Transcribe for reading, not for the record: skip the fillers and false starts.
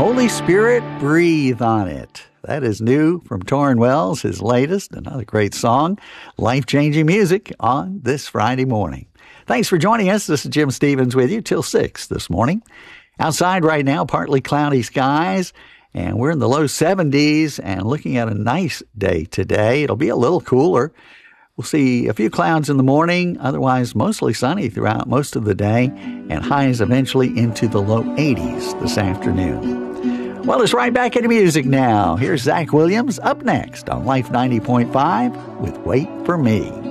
Holy Spirit, breathe on it. That is new from Torrin Wells, his latest, another great song, life-changing music on this Friday morning. Thanks for joining us. This is Jim Stevens with you till 6 this morning. Outside right now, partly cloudy skies, and we're in the low 70s and looking at a nice day today. It'll be a little cooler. We'll see a few clouds in the morning, otherwise mostly sunny throughout most of the day, and highs eventually into the low 80s this afternoon. Well, it's right back into music now. Here's Zach Williams up next on Life 90.5 with Wait for Me.